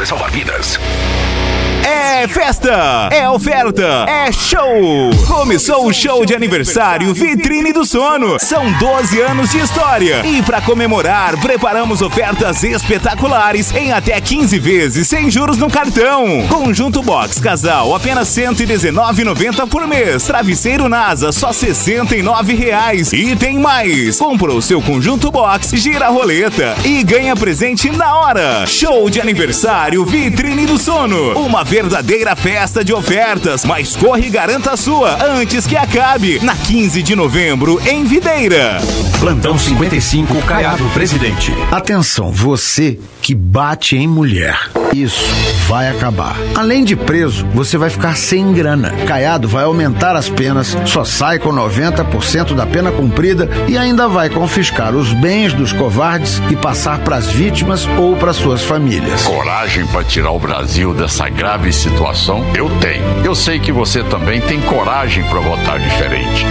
Podem salvar vidas. É festa, é oferta, é show! Começou o show de aniversário Vitrine do Sono. São 12 anos de história. E para comemorar, preparamos ofertas espetaculares em até 15 vezes sem juros no cartão. Conjunto Box Casal, apenas R$ 119,90 por mês. Travesseiro NASA, só R$ 69,00. E tem mais! Comprou seu Conjunto Box, gira a roleta e ganha presente na hora. Show de aniversário Vitrine do Sono. Uma verdadeira festa de ofertas, mas corre e garanta a sua antes que acabe, na 15 de novembro, em Videira. Plantão 55, Caiado, presidente. Atenção, você que bate em mulher. Isso vai acabar. Além de preso, você vai ficar sem grana. Caiado vai aumentar as penas, só sai com 90% da pena cumprida e ainda vai confiscar os bens dos covardes e passar para as vítimas ou para suas famílias. Coragem para tirar o Brasil dessa grave situação? Eu tenho. Eu sei que você também tem coragem para votar diferente.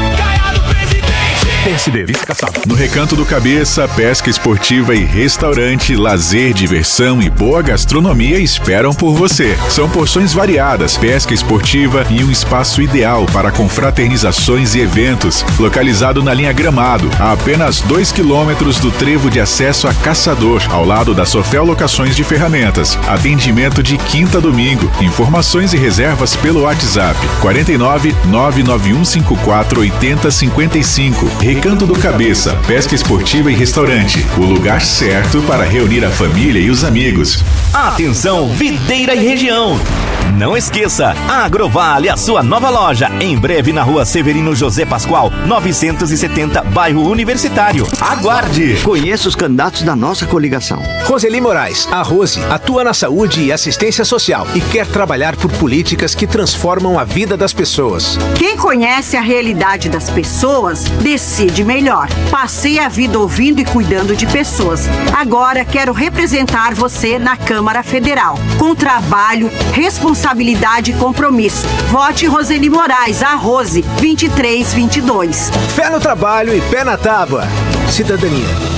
PSD, vice-caçado. No Recanto do Cabeça, pesca esportiva e restaurante, lazer, diversão e boa gastronomia esperam por você. São porções variadas, pesca esportiva e um espaço ideal para confraternizações e eventos. Localizado na linha Gramado, a apenas 2 quilômetros do trevo de acesso a Caçador, ao lado da Sofel Locações de Ferramentas. Atendimento de quinta a domingo. Informações e reservas pelo WhatsApp 49 99154 8055. Recanto do Cabeça, pesca esportiva e restaurante. O lugar certo para reunir a família e os amigos. Atenção, Videira e região! Não esqueça, a Agrovale, a sua nova loja, em breve na rua Severino José Pascoal, 970, bairro Universitário. Aguarde! Conheça os candidatos da nossa coligação. Roseli Moraes, a Rose, atua na saúde e assistência social e quer trabalhar por políticas que transformam a vida das pessoas. Quem conhece a realidade das pessoas, decide melhor. Passei a vida ouvindo e cuidando de pessoas. Agora quero representar você na Câmara Federal. Com trabalho, responsabilidade e compromisso. Vote Roseli Moraes, a Rose, 2322. Fé no trabalho e pé na tábua. Cidadania.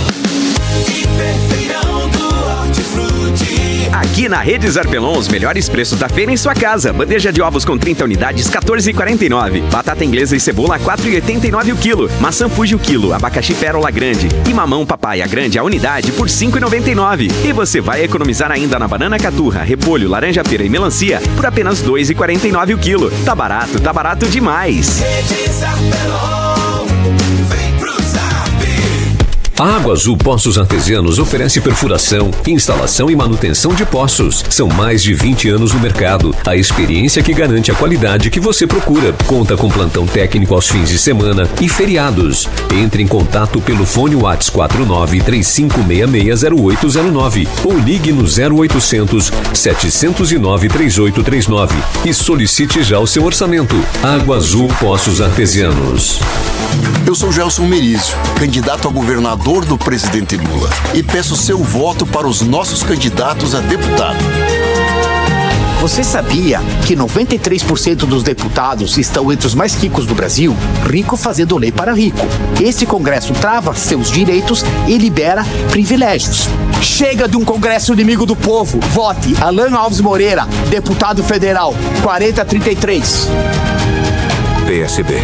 Aqui na Rede Zarpelon, os melhores preços da feira em sua casa. Bandeja de ovos com 30 unidades, R$ 14,49. Batata inglesa e cebola, R$ 4,89 o quilo. Maçã Fuji o quilo. Abacaxi Pérola grande. E mamão papaya grande, a unidade, por R$ 5,99. E você vai economizar ainda na banana caturra, repolho, laranja pera e melancia, por apenas R$ 2,49 o quilo. Tá barato demais. Rede Zarpelon, vem pro Zap. A Água Azul Poços Artesianos oferece perfuração, instalação e manutenção de poços. São mais de 20 anos no mercado. A experiência que garante a qualidade que você procura. Conta com plantão técnico aos fins de semana e feriados. Entre em contato pelo fone WhatsApp 49-3566-0809 ou ligue no 0800 709 3839 e solicite já o seu orçamento. Água Azul Poços Artesianos. Eu sou Gelson Merizio, candidato a governador do presidente Lula, e peço seu voto para os nossos candidatos a deputado. Você sabia que 93% dos deputados estão entre os mais ricos do Brasil? Rico fazendo lei para rico. Esse Congresso trava seus direitos e libera privilégios. Chega de um Congresso inimigo do povo. Vote Alan Alves Moreira, deputado federal, 4033. PSB.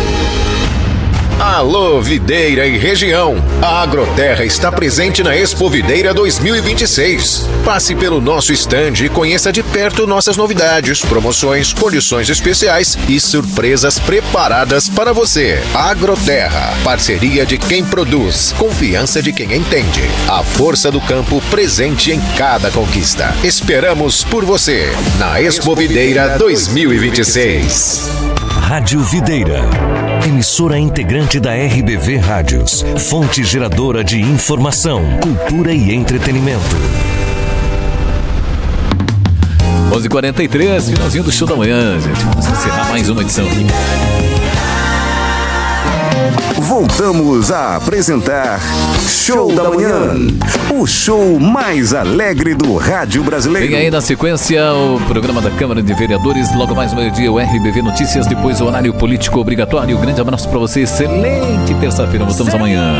Alô, Videira e região. A Agroterra está presente na Expo Videira 2026. Passe pelo nosso estande e conheça de perto nossas novidades, promoções, condições especiais e surpresas preparadas para você. Agroterra, parceria de quem produz, confiança de quem entende. A força do campo presente em cada conquista. Esperamos por você na Expo Videira 2026. Rádio Videira, emissora integrante da RBV Rádios, fonte geradora de informação, cultura e entretenimento. 11h43, finalzinho do show da manhã, gente. Vamos encerrar mais uma edição aqui. Voltamos a apresentar Show da Manhã, o show mais alegre do rádio brasileiro. Vem aí na sequência o programa da Câmara de Vereadores, logo mais meio-dia o RBV Notícias, depois o horário político obrigatório. Um grande abraço para você, excelente terça-feira, voltamos amanhã.